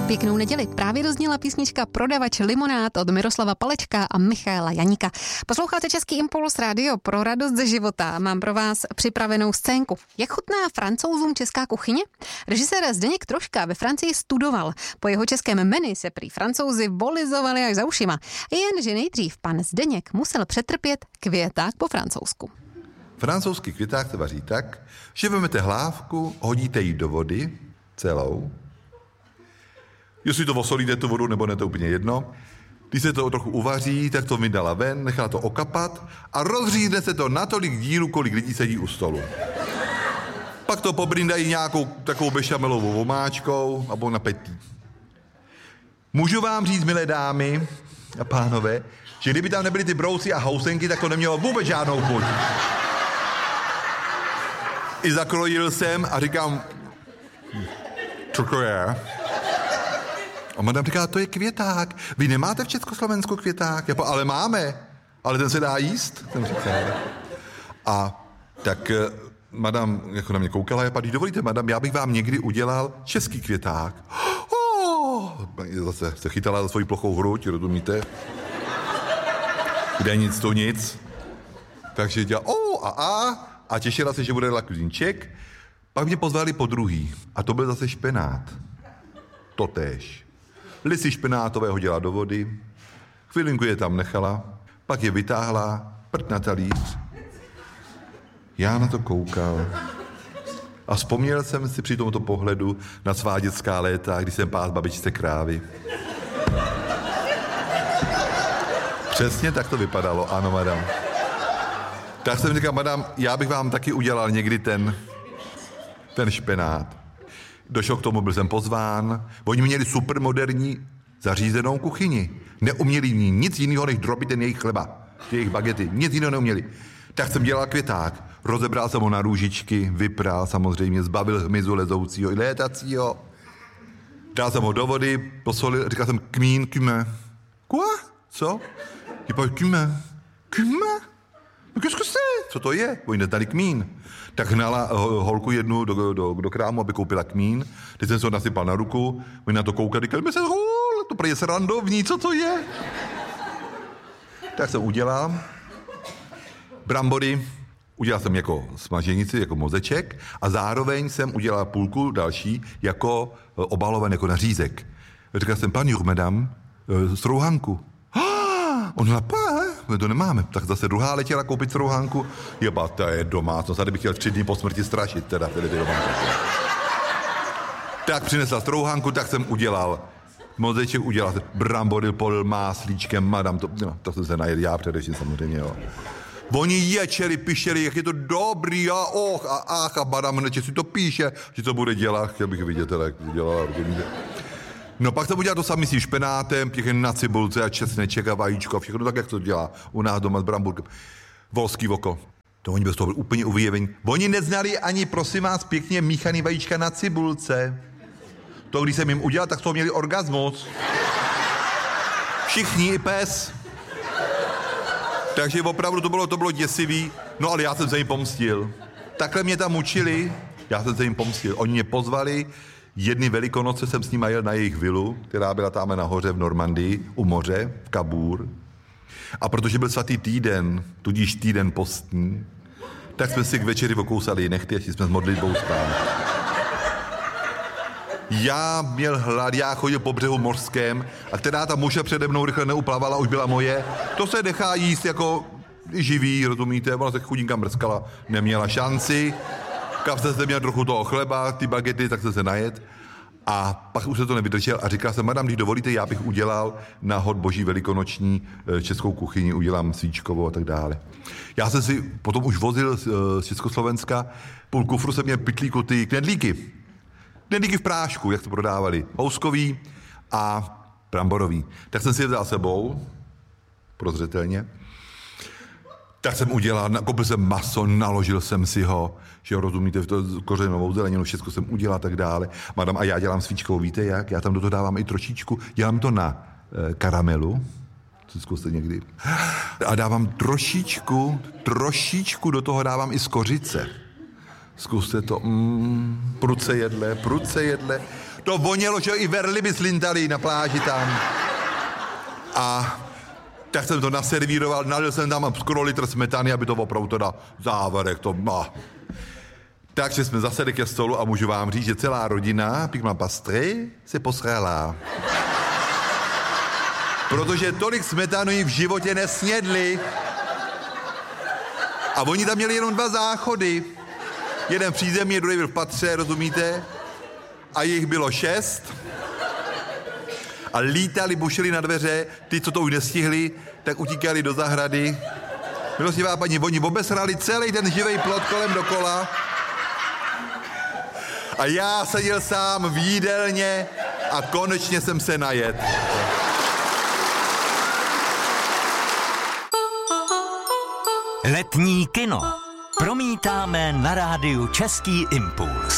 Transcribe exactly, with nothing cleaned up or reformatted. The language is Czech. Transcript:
Pěknou neděli. Právě dozněla písnička Prodavač limonád od Miroslava Palečka a Michaela Janíka. Posloucháte Český impuls, rádio pro radost ze života. Mám pro vás připravenou scénku. Jak chutná Francouzům česká kuchyně? Režisér Zdeněk Troška ve Francii studoval. Po jeho českém menu se prý Francouzi volizovali až za ušima. Jenže nejdřív pan Zdeněk musel přetrpět květák po francouzsku. Francouzský květák se vaří tak, že vezmete hlávku, hodíte ji do vody celou. Jestli to osolíte tu vodu, nebo ne, to úplně jedno. Když se to trochu uvaří, tak to vydala ven, nechala to okapat a rozřízne se to na tolik dílů, kolik lidí sedí u stolu. Pak to pobrindají nějakou takovou bešamelovou omáčkou a bon appétit. Můžu vám říct, milé dámy a pánové, že kdyby tam nebyly ty brousy a housenky, tak to nemělo vůbec žádnou chuť. I zakrojil jsem a říkám, co to je? A madam říká, to je květák. Vy nemáte v Československu květák? Jako, ale máme. Ale ten se dá jíst? Ten říká. A tak madam jako na mě koukala, a když dovolíte, madam, já bych vám někdy udělal český květák. Oh! Zase se chytala za svoji plochou hruď, rozumíte? Kde nic, to nic. Takže dělala o a a a těšila se, že bude la cuisine. Pak mě pozvali po druhý. A to byl zase špenát. Totéž. Lisy špenátové hodila do vody, chvilinku je tam nechala, pak je vytáhla, prd na talíř. Já na to koukal a vzpomněl jsem si při tomto pohledu na svá dětská léta, kdy jsem pás babičce krávy. Přesně tak to vypadalo, ano, madam. Tak jsem říkal, madam, já bych vám taky udělal někdy ten, ten špenát. Došel k tomu, byl jsem pozván. Oni měli supermoderní zařízenou kuchyni. Neuměli v ní nic jiného, než drobit ten jejich chleba, ty jejich bagety. Nic jiného neuměli. Tak jsem dělal květák. Rozebral jsem ho na růžičky, vypral samozřejmě, zbavil hmyzu lezoucího i létacího. Dal jsem ho do vody, posolil, říkal jsem kmín, cumin. Quoi? Co? Je pas cumin. Cumin? No qu'est-ce que c'est? Co to je? Oni neznali kmín. Tak hnala holku jednu do, do, do krámu, aby koupila kmín. Teď jsem se ho nasypal na ruku, oni na to koukali, říkali, se hůl, to prý je srandovní, co to je? Tak jsem udělal. Brambory udělal jsem jako smaženici, jako mozeček a zároveň jsem udělal půlku další jako obaloven, jako nařízek. Říkal jsem, pan Jur, madame, strouhanku. On lapá, my to nemáme. Tak zase druhá letěla koupit strouhánku. Jeba, to je domácnost. Tady bych chtěl tři dny po smrti strašit, teda tedy ty domácnosti. Tak přinesla strouhánku, tak jsem udělal mozeček, udělal jsem brambory, polil máslíčkem, madam, to, no, to jsem se najedl já především samozřejmě, jo. Oni ječeli, pišeli, jak je to dobrý a och a ach a madam neče si to píše, že to bude dělat. Chtěl bych vidět, jak udělala. No pak jsem udělal to samý s špenátem, pěkně na cibulce a česneček a vajíčko a všechno tak, jak to dělá u nás doma s bramburkem. Volský oko. To oni bez toho byli úplně uvěvení. Oni neznali ani, prosím vás, pěkně míchaný vajíčka na cibulce. To, když jsem jim udělal, tak z toho měli orgasmus. Všichni, i pes. Takže opravdu to bylo, to bylo děsivý. No ale já jsem se jim pomstil. Takhle mě tam učili, já jsem se jim pomstil. Oni mě pozvali. Jedny velikonoce jsem s nimi jel na jejich vilu, která byla tam nahoře v Normandii, u moře, v Cabourg. A protože byl svatý týden, tudíž týden postní, tak jsme si k večeri okousali nechty a šli jsme s modlitbou spát. Já měl hlad, já chodil po břehu mořském a která ta muže přede mnou rychle neuplavala, už byla moje. To se nechá jíst jako živý, rozumíte? Ona se chudinka mrskala, neměla šanci. Kapse jsem měl trochu toho chleba, ty bagety, tak jsem se najet. A pak už se to nevydržel a říkal jsem, madam, když dovolíte, já bych udělal na hod boží velikonoční českou kuchyni, udělám svíčkovou a tak dále. Já jsem si potom už vozil z Československa, půl kufru jsem měl pytlíku ty knedlíky. Knedlíky v prášku, jak to prodávali. Houskový a bramborový. Tak jsem si je vzal sebou, prozřetelně. Tak jsem udělal, koupil jsem maso, naložil jsem si ho, že ho rozumíte, v to kořenovou zeleninu, všechno jsem udělal a tak dále. Madam, a já dělám svíčkovou, víte jak? Já tam do toho dávám i trošičku, dělám to na e, karamelu, co zkuste někdy. A dávám trošičku, trošičku do toho dávám i z kořice. Zkuste to, mm, pruce jedle, pruce jedle. To vonělo, že i verly by slintali na pláži tam. A tak jsem to naservíroval, nalil jsem tam skoro litr smetany, aby to opravdu teda závěrek, to má. Takže jsme zase ke stolu a můžu vám říct, že celá rodina, pěkná pastry, se posrala. Protože tolik smetany v životě nesnědli. A oni tam měli jenom dva záchody. Jeden v přízemí, druhý byl v patře, rozumíte? A jich bylo šest. A lítali, bušili na dveře, ty, co to už nestihli, tak utíkali do zahrady. Milostivá paní, oni obesrali celý ten živej plot kolem dokola. A já seděl sám v jídelně a konečně jsem se najet. Letní kino promítáme na rádiu Český impuls.